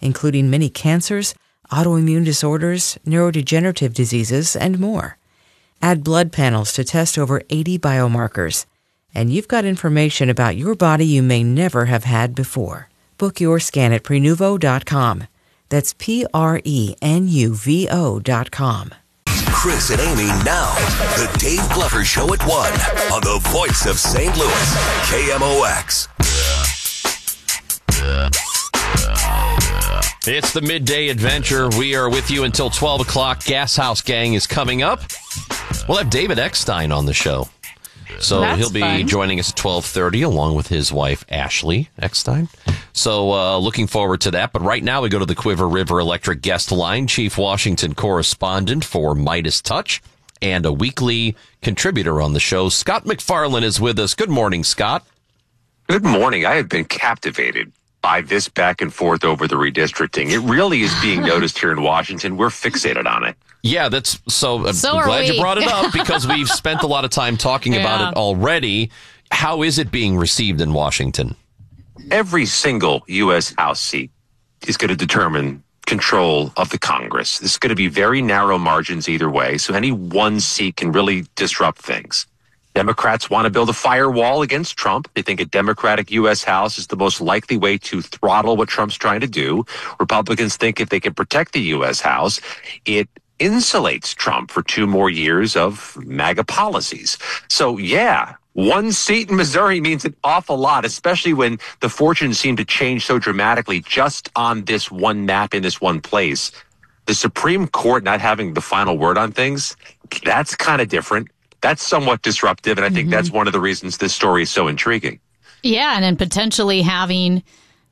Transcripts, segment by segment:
including many cancers, autoimmune disorders, neurodegenerative diseases, and more. Add blood panels to test over 80 biomarkers, and you've got information about your body you may never have had before. Book your scan at Prenuvo.com. That's Prenuvo.com. Chris and Amy now. The Dave Glover Show at 1 on the voice of St. Louis, KMOX. It's the Midday Adventure. We are with you until 12 o'clock. Gas House Gang is coming up. We'll have David Eckstein on the show. So That's he'll be fun. joining us at 12:30 along with his wife, Ashley Eckstein. So looking forward to that. But right now we go to the Quiver River Electric guest line, Chief Washington correspondent for Midas Touch and a weekly contributor on the show. Scott McFarland is with us. Good morning, Scott. Good morning. I have been captivated by this back and forth over the redistricting. It really is being noticed here in Washington. We're fixated on it. Yeah, that's so. I'm So are glad we. you brought it up because we've spent a lot of time talking about it already. How is it being received in Washington? Every single U.S. House seat is going to determine control of the Congress. This is going to be very narrow margins either way, so any one seat can really disrupt things. Democrats want to build a firewall against Trump. They think a Democratic U.S. House is the most likely way to throttle what Trump's trying to do. Republicans think if they can protect the U.S. House, it insulates Trump for 2 more years of MAGA policies. So, yeah, one seat in Missouri means an awful lot, especially when the fortunes seem to change so dramatically just on this one map in this one place. The Supreme Court not having the final word on things, that's kind of different. That's somewhat disruptive, and I think that's one of the reasons this story is so intriguing. Yeah, and then potentially having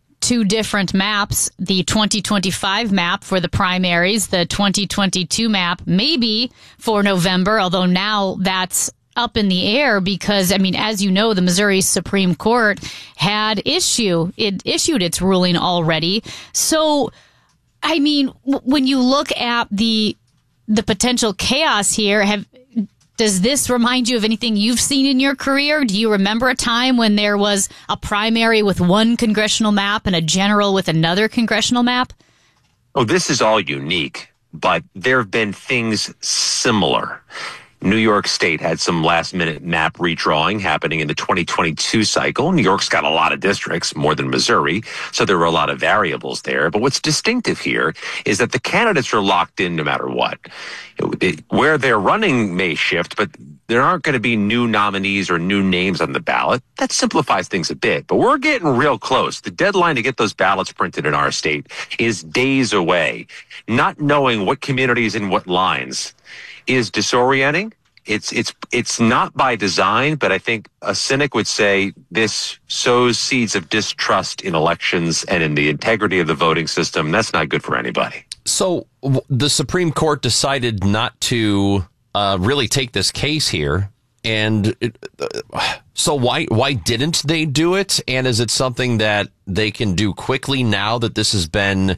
2 different maps, the 2025 map for the primaries, the 2022 map maybe for November, although now that's up in the air because, I mean, as you know, the Missouri Supreme Court had issued its ruling already. So, I mean, when you look at the potential chaos here, does this remind you of anything you've seen in your career? Do you remember a time when there was a primary with one congressional map and a general with another congressional map? Oh, this is all unique, but there have been things similar. New York State had some last-minute map redrawing happening in the 2022 cycle. New York's got a lot of districts, more than Missouri, so there were a lot of variables there. But what's distinctive here is that the candidates are locked in no matter what. Where they're running may shift, but there aren't going to be new nominees or new names on the ballot. That simplifies things a bit, but we're getting real close. The deadline to get those ballots printed in our state is days away. Not knowing what communities and what lines is disorienting. It's not by design, but I think a cynic would say this sows seeds of distrust in elections and in the integrity of the voting system. That's not good for anybody. So the Supreme Court decided not to really take this case here. And so why didn't they do it? And is it something that they can do quickly now that this has been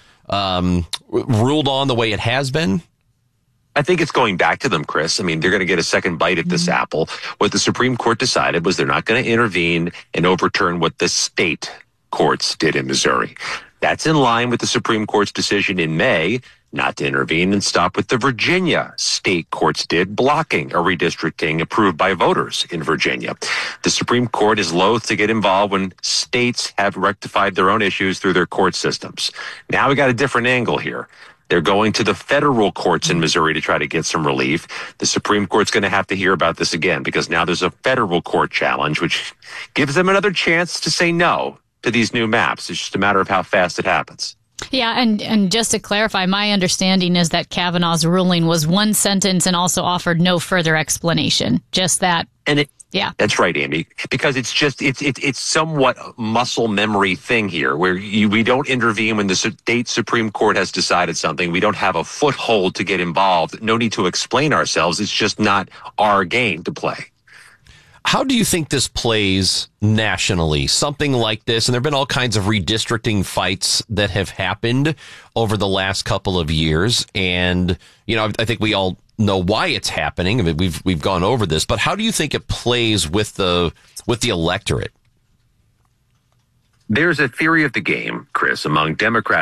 ruled on the way it has been? I think it's going back to them, Chris. I mean, they're going to get a second bite at this apple. What the Supreme Court decided was they're not going to intervene and overturn what the state courts did in Missouri. That's in line with the Supreme Court's decision in May not to intervene and stop what the Virginia state courts did, blocking a redistricting approved by voters in Virginia. The Supreme Court is loath to get involved when states have rectified their own issues through their court systems. Now we got a different angle here. They're going to the federal courts in Missouri to try to get some relief. The Supreme Court's going to have to hear about this again because now there's a federal court challenge, which gives them another chance to say no to these new maps. It's just a matter of how fast it happens. Yeah, and just to clarify, my understanding is that Kavanaugh's ruling was one sentence and also offered no further explanation. Just that. Yeah, that's right, Amy. Because it's somewhat muscle memory thing here, where we don't intervene when the state Supreme Court has decided something. We don't have a foothold to get involved. No need to explain ourselves. It's just not our game to play. How do you think this plays nationally? Something like this, and there have been all kinds of redistricting fights that have happened over the last couple of years, and I think we all know why it's happening. I mean, we've gone over this, but how do you think it plays with the electorate? There's a theory of the game, Chris, among Democratic